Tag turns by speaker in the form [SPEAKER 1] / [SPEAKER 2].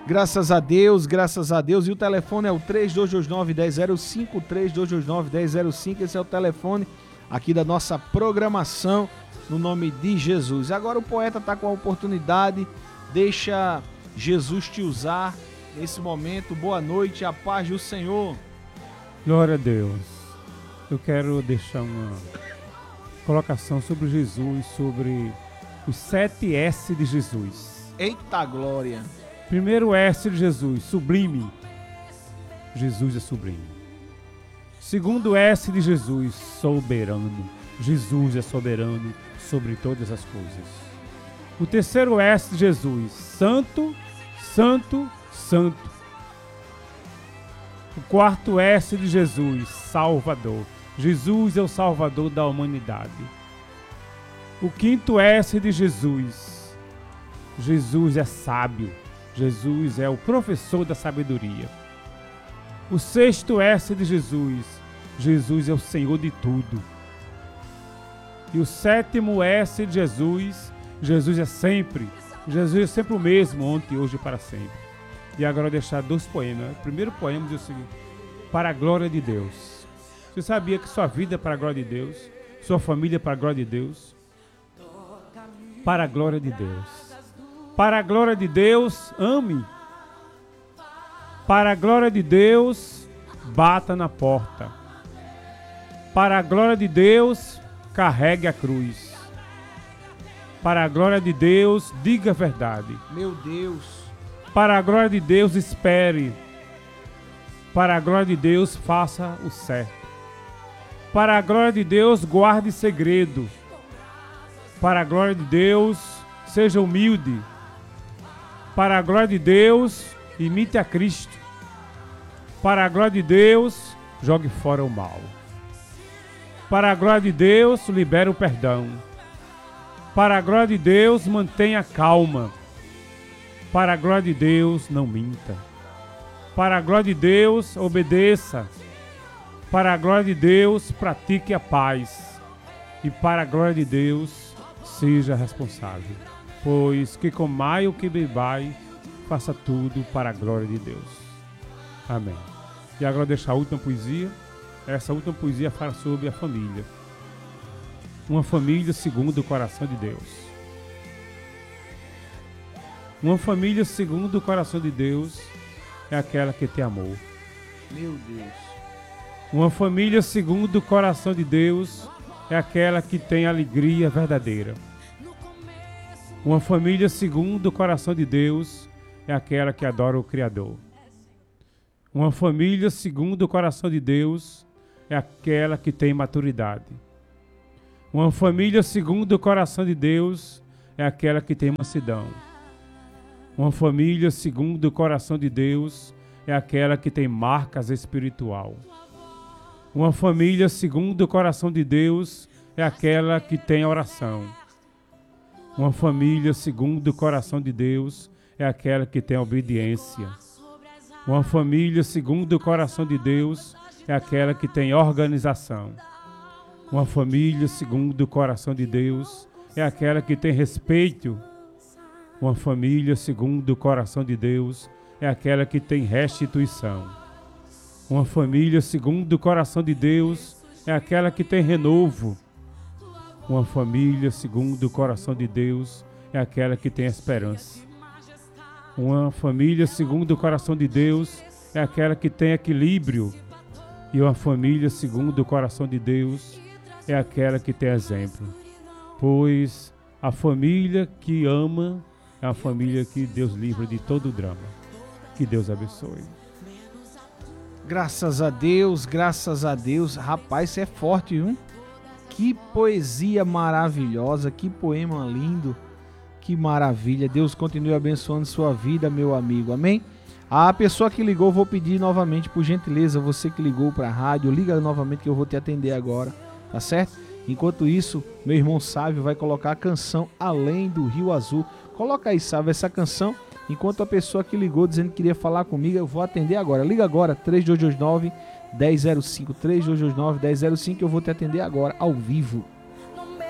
[SPEAKER 1] Graças a Deus. E o telefone é o 3229-1005, 3229-1005. Esse é o telefone aqui da nossa programação, no nome de Jesus. Agora o poeta está com a oportunidade, deixa Jesus te usar nesse momento. Boa noite, a paz do Senhor.
[SPEAKER 2] Glória a Deus. Eu quero deixar uma colocação sobre Jesus, sobre os 7 S de Jesus.
[SPEAKER 1] Eita glória!
[SPEAKER 2] Primeiro S de Jesus, sublime. Jesus é sublime. Segundo S de Jesus, soberano. Jesus é soberano sobre todas as coisas. O terceiro S de Jesus, santo, santo, santo. O quarto S de Jesus, Salvador. Jesus é o Salvador da humanidade. O quinto S de Jesus, Jesus é sábio. Jesus é o professor da sabedoria. O sexto S de Jesus, Jesus é o Senhor de tudo. E o sétimo S de Jesus, Jesus é sempre o mesmo, ontem, hoje e para sempre. E agora eu vou deixar 2 poemas. O primeiro poema diz o seguinte: para a glória de Deus. Você sabia que sua vida é para a glória de Deus? Sua família é para a glória de Deus? Para a glória de Deus. Para a glória de Deus, ame. Para a glória de Deus, bata na porta. Para a glória de Deus, carregue a cruz. Para a glória de Deus, diga a verdade.
[SPEAKER 1] Meu Deus.
[SPEAKER 2] Para a glória de Deus, espere. Para a glória de Deus, faça o certo. Para a glória de Deus, guarde segredo. Para a glória de Deus, seja humilde. Para a glória de Deus, imite a Cristo. Para a glória de Deus, jogue fora o mal. Para a glória de Deus, libere o perdão. Para a glória de Deus, mantenha a calma. Para a glória de Deus, não minta. Para a glória de Deus, obedeça. Para a glória de Deus, pratique a paz. E para a glória de Deus, seja responsável. Pois que comai o que bebai, faça tudo para a glória de Deus. Amém. E agora eu deixo a última poesia. Essa última poesia fala sobre a família. Uma família segundo o coração de Deus. Uma família segundo o coração de Deus é aquela que tem amor.
[SPEAKER 1] Meu Deus.
[SPEAKER 2] Uma família segundo o coração de Deus é aquela que tem alegria verdadeira. Uma família segundo o coração de Deus é aquela que adora o Criador. Uma família segundo o coração de Deus é aquela que tem maturidade. Uma família segundo o coração de Deus é aquela que tem mansidão. Uma família segundo o coração de Deus é aquela que tem marcas espiritual. Uma família segundo o coração de Deus é aquela que tem oração. Uma família segundo o coração de Deus é aquela que tem obediência. Uma família segundo o coração de Deus é aquela que tem organização. Uma família segundo o coração de Deus é aquela que tem respeito. Uma família segundo o coração de Deus é aquela que tem restituição. Uma família segundo o coração de Deus é aquela que tem renovo. Uma família segundo o coração de Deus é aquela que tem esperança. Uma família segundo o coração de Deus é aquela que tem equilíbrio. E uma família segundo o coração de Deus é aquela que tem exemplo. Pois a família que ama é a família que Deus livra de todo o drama. Que Deus abençoe.
[SPEAKER 1] Graças a Deus, graças a Deus. Rapaz, isso é forte, viu? Que poesia maravilhosa, que poema lindo, que maravilha. Deus continue abençoando sua vida, meu amigo, amém? A pessoa que ligou, vou pedir novamente, por gentileza, você que ligou para a rádio, liga novamente que eu vou te atender agora, tá certo? Enquanto isso, meu irmão Sávio vai colocar a canção Além do Rio Azul. Coloca aí, Sávio, essa canção. Enquanto a pessoa que ligou dizendo que queria falar comigo, eu vou atender agora. Liga agora, 3229-1005, 3229-1005, eu vou te atender agora, ao vivo.